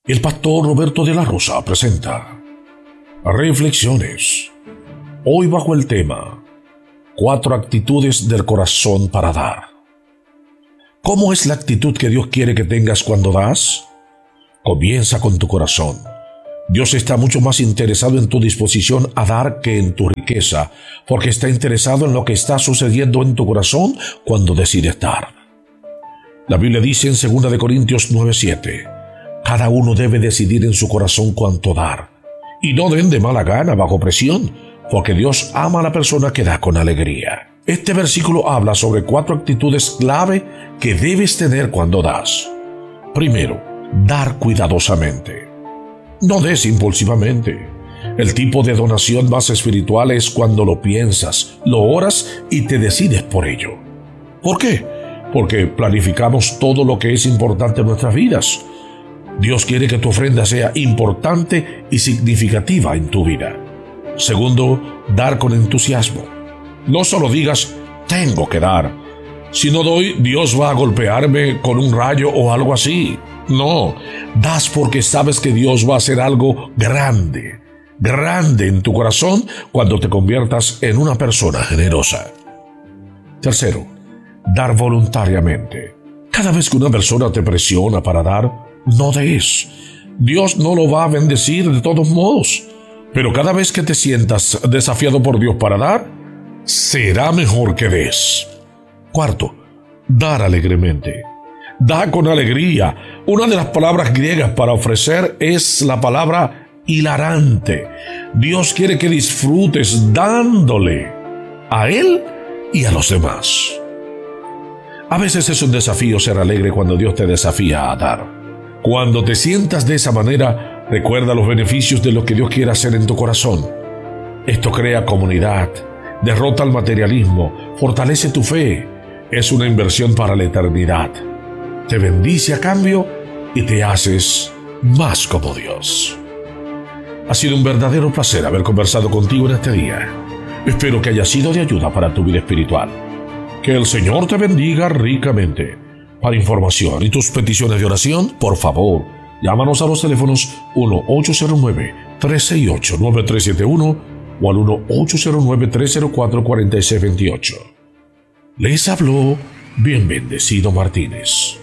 El pastor Roberto de la Rosa presenta Reflexiones. Hoy bajo el tema 4 actitudes del corazón para dar. ¿Cómo es la actitud que Dios quiere que tengas cuando das? Comienza con tu corazón. Dios está mucho más interesado en tu disposición a dar que en tu riqueza, porque está interesado en lo que está sucediendo en tu corazón cuando decides dar. La Biblia dice en 2 Corintios 9:7, cada uno debe decidir en su corazón cuánto dar, y no den de mala gana bajo presión, porque Dios ama a la persona que da con alegría. Este versículo habla sobre 4 actitudes clave que debes tener cuando das. Primero, dar cuidadosamente. No des impulsivamente. El tipo de donación más espiritual es cuando lo piensas, lo oras y te decides por ello. ¿Por qué? Porque planificamos todo lo que es importante en nuestras vidas. Dios quiere que tu ofrenda sea importante y significativa en tu vida. Segundo, dar con entusiasmo. No solo digas, tengo que dar. Si no doy, Dios va a golpearme con un rayo o algo así. No, das porque sabes que Dios va a hacer algo grande en tu corazón cuando te conviertas en una persona generosa. Tercero, dar voluntariamente. Cada vez que una persona te presiona para dar, no des. Dios no lo va a bendecir de todos modos, pero cada vez que te sientas desafiado por Dios para dar, será mejor que des. Cuarto, dar alegremente. Da con alegría. Una de las palabras griegas para ofrecer es la palabra hilarante. Dios quiere que disfrutes dándole a Él y a los demás. A veces es un desafío ser alegre cuando Dios te desafía a dar. Cuando te sientas de esa manera, recuerda los beneficios de lo que Dios quiere hacer en tu corazón. Esto crea comunidad, derrota el materialismo, fortalece tu fe. Es una inversión para la eternidad. Te bendice a cambio y te haces más como Dios. Ha sido un verdadero placer haber conversado contigo en este día. Espero que haya sido de ayuda para tu vida espiritual. Que el Señor te bendiga ricamente. Para información y tus peticiones de oración, por favor, llámanos a los teléfonos 1-809-368-9371 o al 1-809-304-4628. Les habló Bien Bendecido Martínez.